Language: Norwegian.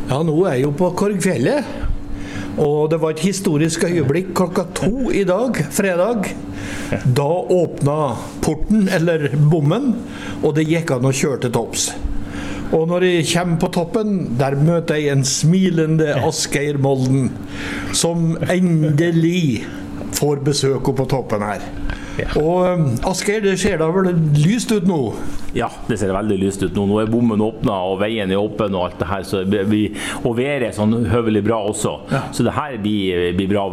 Ja, nå er jeg jo på Korgfjellet, og det var et historisk øyeblikk 2:00 I dag, fredag. Da åpnet porten, eller bommen, og det gikk an å kjøre til topps. Og når jeg kommer på toppen, der møter jeg en smilende Asgeir Molden, som endelig får besøk på toppen her. Og Asgeir, det ser da vel lyst ut nå? Ja, det ser veldig lyst ut nå. Nå er bommen åpnet, og veien er åpen og alt det her, så og været er sånn høvelig bra også. Så det her blir bra.